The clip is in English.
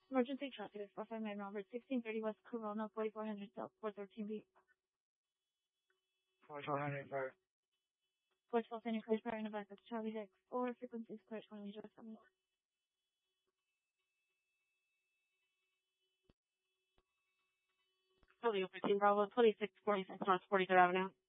Emergency traffic is 45 Man Robert, 1630 West Corona, 4400 South, 413B. 4400 for 412 San Nicolas, prior to backup, Charlie Hicks, or frequencies clear 20 meters from north. Julio 15 Bravo, 2646 North 43rd Avenue.